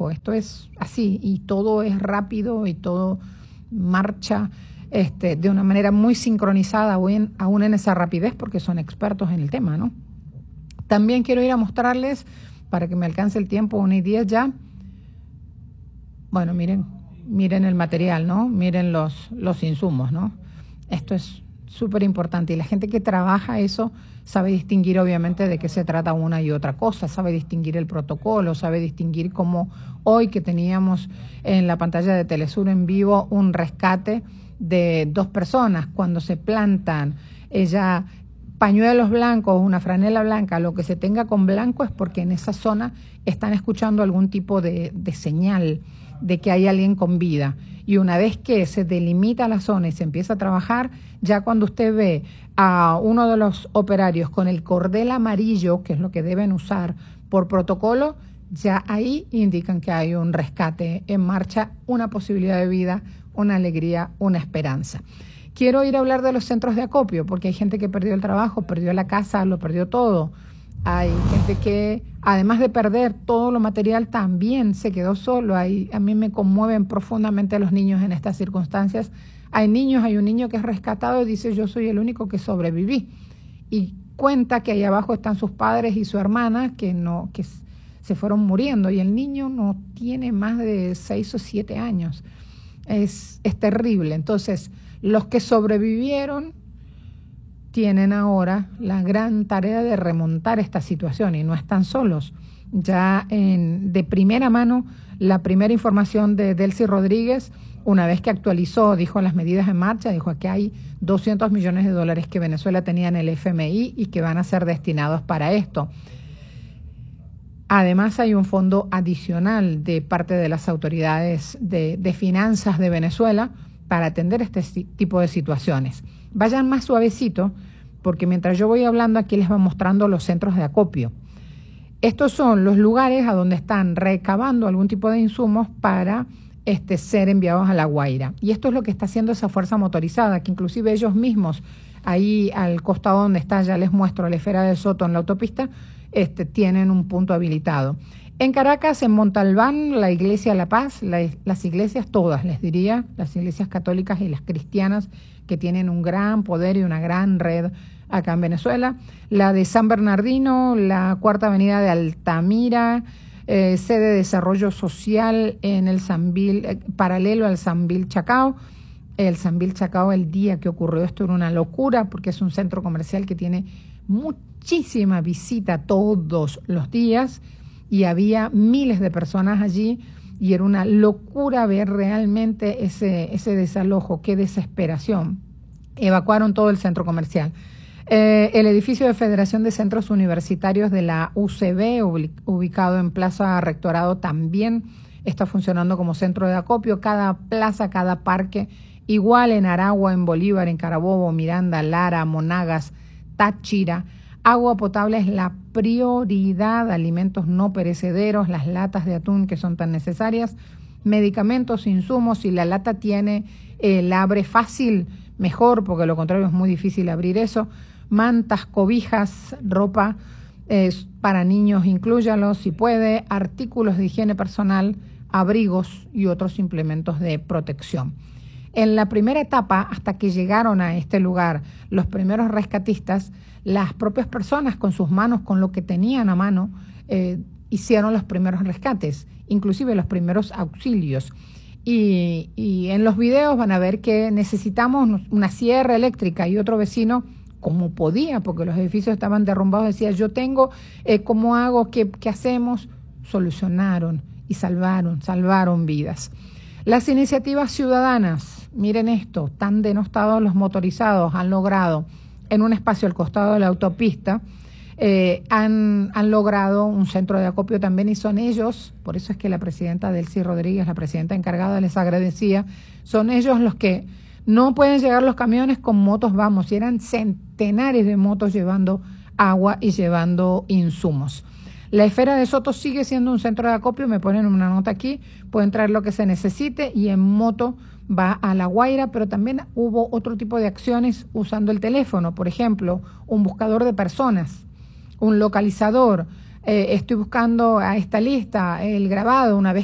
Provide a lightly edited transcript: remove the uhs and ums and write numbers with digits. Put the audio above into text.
trabajo, esto es así y todo es rápido y todo marcha de una manera muy sincronizada, aún en esa rapidez, porque son expertos en el tema, ¿no? También quiero ir a mostrarles, para que me alcance el tiempo, 1:10 ya. Bueno, miren el material, ¿no? Miren los insumos, ¿no? Esto es súper importante y la gente que trabaja eso sabe distinguir obviamente de qué se trata una y otra cosa, sabe distinguir el protocolo, sabe distinguir cómo hoy que teníamos en la pantalla de Telesur en vivo un rescate de 2 personas cuando se plantan pañuelos blancos, una franela blanca, lo que se tenga con blanco es porque en esa zona están escuchando algún tipo de señal de que hay alguien con vida. Y una vez que se delimita la zona y se empieza a trabajar, ya cuando usted ve a uno de los operarios con el cordel amarillo, que es lo que deben usar por protocolo, ya ahí indican que hay un rescate en marcha, una posibilidad de vida, una alegría, una esperanza. Quiero ir a hablar de los centros de acopio, porque hay gente que perdió el trabajo, perdió la casa, lo perdió todo. Hay gente que, además de perder todo lo material, también se quedó solo. A mí me conmueven profundamente los niños en estas circunstancias. Hay un niño que es rescatado y dice, yo soy el único que sobreviví. Y cuenta que ahí abajo están sus padres y su hermana que se fueron muriendo. Y el niño no tiene más de 6 o 7 años. Es terrible. Entonces, los que sobrevivieron tienen ahora la gran tarea de remontar esta situación y no están solos. Ya de primera mano, la primera información de Delcy Rodríguez, una vez que actualizó, dijo las medidas en marcha, dijo que hay $200 millones que Venezuela tenía en el FMI y que van a ser destinados para esto. Además, hay un fondo adicional de parte de las autoridades de finanzas de Venezuela para atender este tipo de situaciones. Vayan más suavecito, porque mientras yo voy hablando aquí les voy mostrando los centros de acopio. Estos son los lugares a donde están recabando algún tipo de insumos para ser enviados a La Guaira. Y esto es lo que está haciendo esa fuerza motorizada, que inclusive ellos mismos, ahí al costado donde está, ya les muestro la esfera del Soto en la autopista, tienen un punto habilitado. En Caracas, en Montalbán, la Iglesia La Paz, las iglesias todas, les diría, las iglesias católicas y las cristianas, que tienen un gran poder y una gran red acá en Venezuela. La de San Bernardino, la Cuarta Avenida de Altamira, sede de desarrollo social en el Sambil, paralelo al Sambil Chacao. El Sambil Chacao, el día que ocurrió esto era una locura, porque es un centro comercial que tiene muchísima visita todos los días, y había miles de personas allí y era una locura ver realmente ese desalojo, qué desesperación. Evacuaron todo el centro comercial. El edificio de Federación de Centros Universitarios de la UCB, ubicado en Plaza Rectorado, también está funcionando como centro de acopio. Cada plaza, cada parque, igual en Aragua, en Bolívar, en Carabobo, Miranda, Lara, Monagas, Táchira. Agua potable es la prioridad, alimentos no perecederos, las latas de atún que son tan necesarias, medicamentos, insumos. Si la lata tiene el abre fácil, mejor, porque lo contrario es muy difícil abrir eso. Mantas, cobijas, ropa para niños, inclúyalos si puede, artículos de higiene personal, abrigos y otros implementos de protección. En la primera etapa, hasta que llegaron a este lugar los primeros rescatistas, las propias personas con sus manos, con lo que tenían a mano, hicieron los primeros rescates, inclusive los primeros auxilios. Y en los videos van a ver que necesitamos una sierra eléctrica, y otro vecino, como podía, porque los edificios estaban derrumbados, decía, yo tengo, ¿cómo hago? ¿Qué hacemos? Solucionaron y salvaron vidas. Las iniciativas ciudadanas, miren esto, tan denostados los motorizados, han logrado en un espacio al costado de la autopista, han logrado un centro de acopio también, y son ellos, por eso es que la presidenta Delcy Rodríguez, la presidenta encargada, les agradecía, son ellos los que no pueden llegar los camiones con motos, y eran centenares de motos llevando agua y llevando insumos. La esfera de Soto sigue siendo un centro de acopio, me ponen una nota aquí, pueden traer lo que se necesite y en moto va a La Guaira, pero también hubo otro tipo de acciones usando el teléfono, por ejemplo, un buscador de personas, un localizador, estoy buscando a esta lista, el grabado, una vez